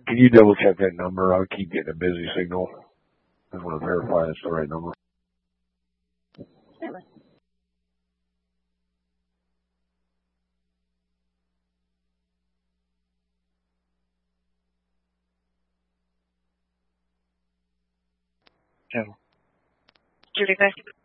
Can you double check that number? I keep getting a busy signal. I just want to verify that's the right number. Joe. Judy,